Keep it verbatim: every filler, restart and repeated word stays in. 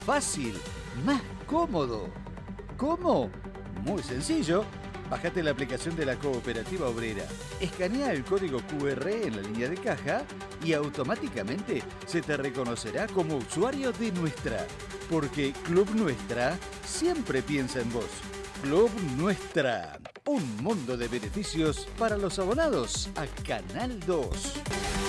fácil, más cómodo. ¿Cómo? Muy sencillo. Bájate la aplicación de la Cooperativa Obrera, escanea el código cu erre en la línea de caja y automáticamente se te reconocerá como usuario de Nuestra. Porque Club Nuestra siempre piensa en vos. Club Nuestra, un mundo de beneficios para los abonados a Canal dos.